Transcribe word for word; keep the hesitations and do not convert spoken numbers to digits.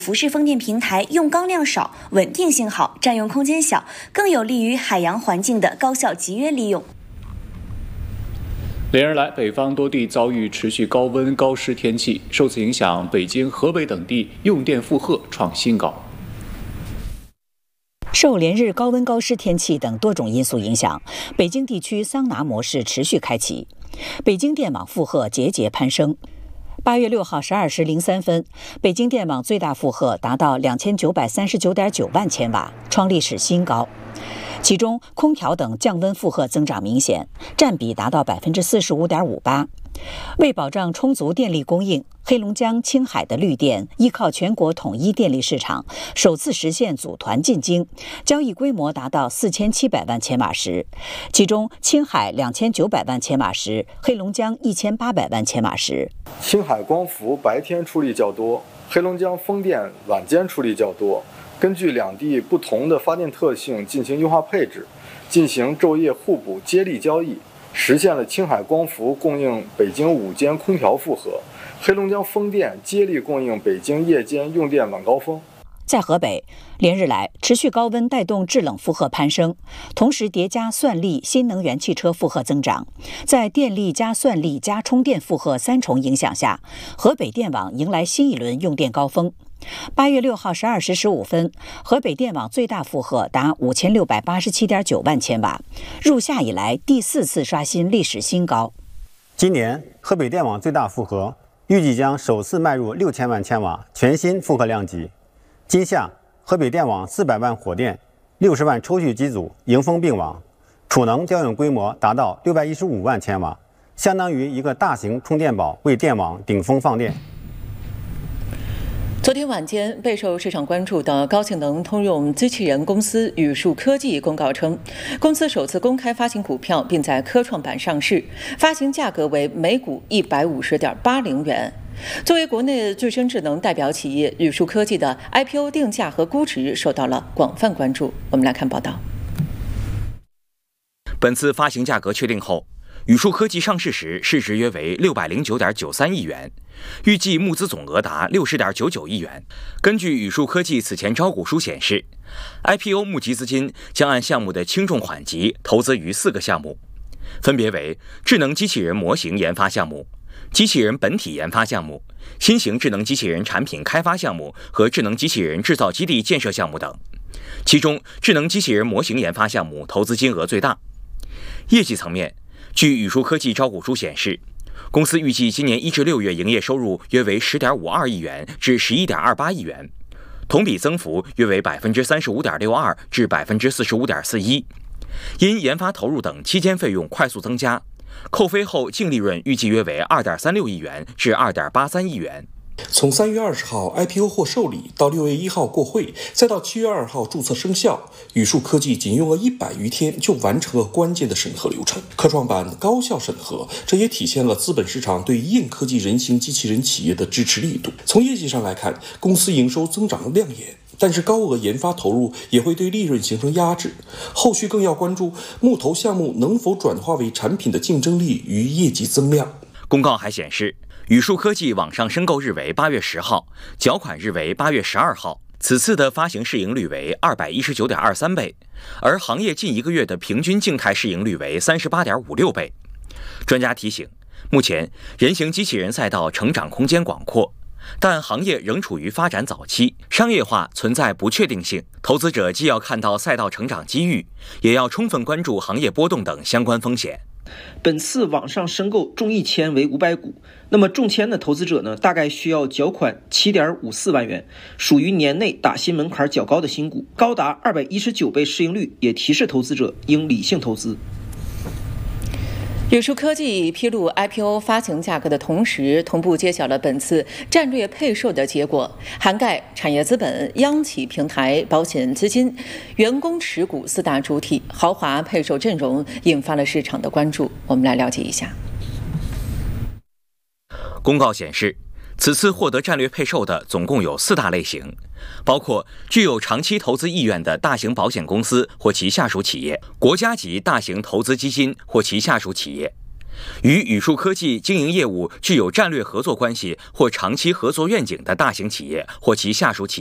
浮式风电平台用钢量少，稳定性好，占用空间小，更有利于海洋环境的高效集约利用。 连日来，北方多地遭遇持续高温高湿天气，受此影响，北京、河北等地用电负荷创新高。 受连日高温高湿天气等多种因素影响，北京地区桑拿模式持续开启，北京电网负荷节节攀升。八月六号十二时零三分，北京电网最大负荷达到两千九百三十九点九万千瓦，创历史新高。其中，空调等降温负荷增长明显，占比达到百分之四十五点五八。为保障充足电力供应，黑龙江、青海的绿电依靠全国统一电力市场，首次实现组团进京，交易规模达到四千七百万千瓦时，其中青海两千九百万千瓦时，黑龙江一千八百万千瓦时。 青海光伏白天出力较多，黑龙江风电晚间出力较多。根据两地不同的发电特性进行优化配置，进行昼夜互补接力交易，实现了青海光伏供应北京午间空调负荷，黑龙江风电接力供应北京夜间用电晚高峰。 在河北，连日来持续高温带动制冷负荷攀升，同时叠加算力新能源汽车负荷增长，在电力加算力加充电负荷三重影响下，河北电网迎来新一轮用电高峰。八月六号十二时十五分，河北电网最大负荷达五千六百八十七点九万千瓦，入夏以来第四次刷新历史新高。 今年河北电网最大负荷预计将首次迈入六千万千瓦全新负荷量级。今夏，河北电网四百万火电、六十万抽蓄机组迎峰并网，储能调用规模达到六百一十五万千瓦，相当于一个大型充电宝为电网顶峰放电。 昨天晚间，备受市场关注的高性能通用机器人公司宇树科技公告称，公司首次公开发行股票，并在科创板上市，发行价格为每股一百五十点八零元。作为国内最深智能代表企业，宇树科技的 I P O 定价和估值受到了广泛关注。我们来看报道。 本次发行价格确定后，宇树科技上市时市值约为六百零九点九三亿元，预计募资总额达六十点九九亿元。根据宇树科技此前招股书显示 ，I P O 募集资金将按项目的轻重缓急投资于四个项目，分别为智能机器人模型研发项目、机器人本体研发项目、新型智能机器人产品开发项目和智能机器人制造基地建设项目等。其中，智能机器人模型研发项目投资金额最大。业绩层面，据宇树科技招股书显示，公司预计今年一至六月营业收入约为十点五二亿元至十一点二八亿元，同比增幅约为百分之三十五点六二至百分之四十五点四一。因研发投入等期间费用快速增加，扣非后净利润预计约为二点三六亿元至二点八三亿元。 从三月二十号 I P O 获受理到六月一号过会，再到七月二号注册生效，宇树科技仅用了一百余天就完成了关键的审核流程，科创板高效审核，这也体现了资本市场对硬科技人形机器人企业的支持力度。从业绩上来看，公司营收增长亮眼，但是高额研发投入也会对利润形成压制，后续更要关注募投项目能否转化为产品的竞争力与业绩增量。 公告还显示，宇树科技网上申购日为八月十号，缴款日为八月十二号。此次的发行市盈率为二百一十九点二三倍，而行业近一个月的平均静态市盈率为三十八点五六倍。专家提醒，目前人形机器人赛道成长空间广阔，但行业仍处于发展早期，商业化存在不确定性。投资者既要看到赛道成长机遇，也要充分关注行业波动等相关风险。 本次网上申购中一签为五百股，那么中签的投资者呢，大概需要缴款七点五四万元，属于年内打新门槛较高的新股，高达二百一十九倍市盈率，也提示投资者应理性投资。 宇树科技披露 I P O 发行价格的同时，同步揭晓了本次战略配售的结果，涵盖产业资本、央企平台、保险资金、员工持股四大主体，豪华配售阵容引发了市场的关注。我们来了解一下。 公告显示，此次获得战略配售的总共有四大类型，包括具有长期投资意愿的大型保险公司或其下属企业、国家级大型投资基金或其下属企业、 与宇树科技经营业务具有战略合作关系或长期合作愿景的大型企业或其下属企